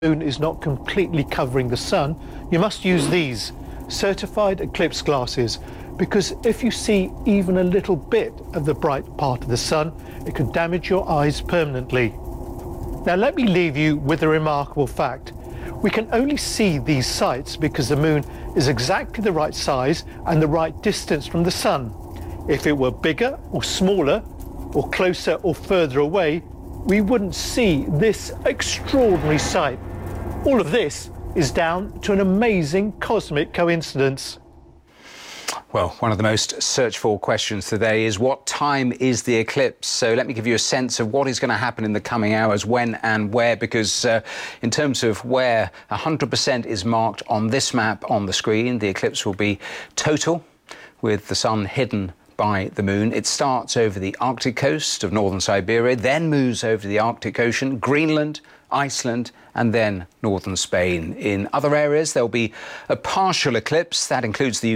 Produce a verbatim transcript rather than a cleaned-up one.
moon is not completely covering the sun, you must use these certified eclipse glasses, because if you see even a little bit of the bright part of the sun, it could damage your eyes permanently. Now let me leave you with a remarkable fact. We can only see these sights because the moon is exactly the right size and the right distance from the sun. If it were bigger or smaller, or closer or further away, we wouldn't see this extraordinary sight. All of this is down to an amazing cosmic coincidence. Well, one of the most searched for questions today is what time is the eclipse? So let me give you a sense of what is going to happen in the coming hours, when and where, because uh, in terms of where one hundred percent is marked on this map on the screen, the eclipse will be total with the sun hidden by the moon. It starts over the Arctic coast of northern Siberia, then moves over the Arctic Ocean, Greenland, Iceland, and then northern Spain. In other areas, there'll be a partial eclipse. That includes the